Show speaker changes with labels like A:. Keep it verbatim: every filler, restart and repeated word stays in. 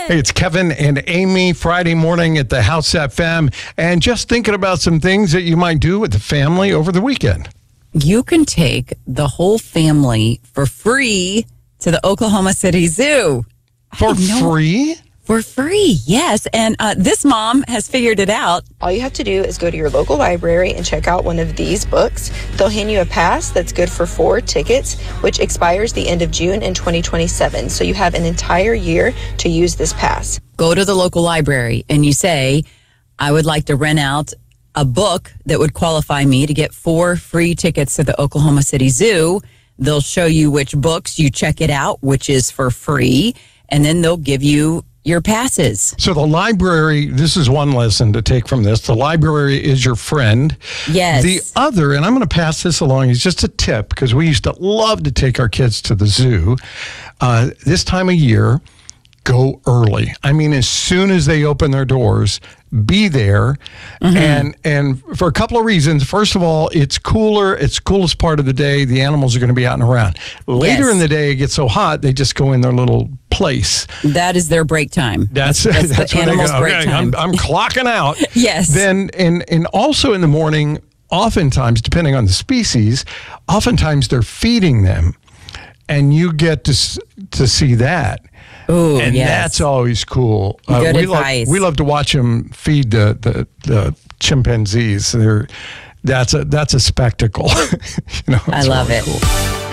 A: Hey, it's Kevin and Amy, Friday morning at the House F M, and just thinking about some things that you might do with the family over the weekend.
B: You can take the whole family for free to the Oklahoma City Zoo.
A: For free?
B: For free, yes. And uh, this mom has figured it out.
C: All you have to do is go to your local library and check out one of these books. They'll hand you a pass that's good for four tickets, which expires the end of June in twenty twenty-seven. So you have an entire year to use this pass.
B: Go to the local library and you say, I would like to rent out a book that would qualify me to get four free tickets to the Oklahoma City Zoo. They'll show you which books, you check it out, which is for free, and then they'll give you your passes.
A: So the library, this is one lesson to take from this. The library is your friend.
B: Yes.
A: The other, and I'm going to pass this along, is just a tip, because we used to love to take our kids to the zoo. Uh, this time of year, go early. I mean, as soon as they open their doors, be there. Mm-hmm. And and for a couple of reasons. First of all, it's cooler. It's the coolest part of the day. The animals are going to be out and around. Later
B: yes.
A: in the day, it gets so hot, they just go in their little place.
B: That is their break time.
A: That's
B: that's,
A: that's, that's
B: the
A: when
B: animals'
A: they go,
B: break
A: okay,
B: time.
A: I'm, I'm clocking out.
B: Yes.
A: Then and and also in the morning, oftentimes, depending on the species, oftentimes they're feeding them, and you get to to see that.
B: Ooh,
A: and
B: yes.
A: that's always cool. Uh,
B: Good
A: we
B: advice.
A: Love, we love to watch them feed the, the, the chimpanzees. They're, that's a that's a spectacle. you know,
B: I love
A: really
B: it.
A: Cool.